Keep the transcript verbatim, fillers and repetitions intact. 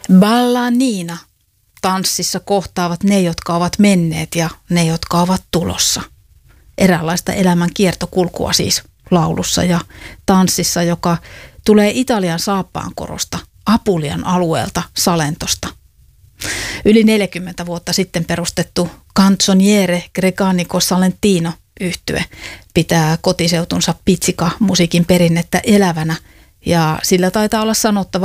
Ballanina. Tanssissa kohtaavat ne, jotka ovat menneet ja ne, jotka ovat tulossa. Eräänlaista elämän kiertokulkua siis laulussa ja tanssissa, joka tulee Italian saappaankorosta, Apulian alueelta, Salentosta. Yli neljäkymmentä vuotta sitten perustettu Canzoniere Grecanico Salentino -yhtye pitää kotiseutunsa pizzica-musiikin perinnettä elävänä ja sillä taitaa olla sanottava